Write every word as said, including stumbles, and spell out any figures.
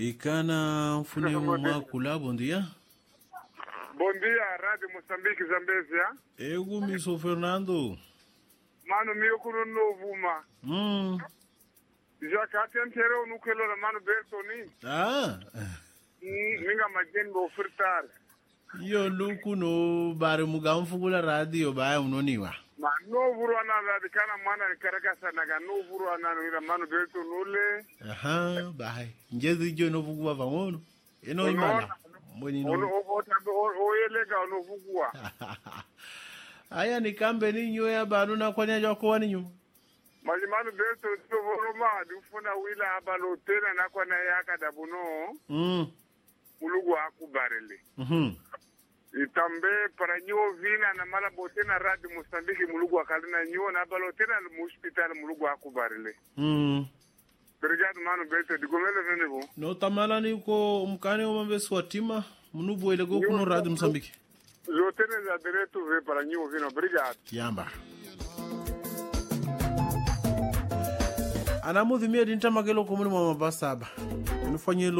Ikana mfune mwakula, bom dia. Bom dia, Rádio Moçambique, Zambésia. Eu, misso Fernando. Mano, meu cuno novo, ma. Hum. Já cá tem terreno no que lo mano Bertoni. Ah. Minga magen bo fritar. Yo luku no bare muga mfugula radio ba unoniwa. Ma no vuru ana da kana mana karaka sanaga no vuru ana no mano Berto nule. Aha, bai. Njezi jo no vugwa vangono. Eno imala. Mboni no. Ono obota o yelega no vugwa. Aya ni kambe ni nyo ya banu na kwanya jo kwa ni nyo. Mali mano Berto so voroma dufuna wila abalo tena na kwa na yaka dabuno. Mm. Mulugu akubarele. Mhm. Itambe para nyo vina na mala botena Rádio Moçambique mulugu akalina nyo na balotena mu hospital mulugu akubarele. Mm. Obrigado mano Berto digomele venebo. No tamala ni ko mkane o mambe swatima munubu ele go kuno Rádio Moçambique. Yo tene za direto ve para nyo vina obrigado. Yamba. Ana mudhimia dinta magelo komuni mwa mabasaba. Nufanye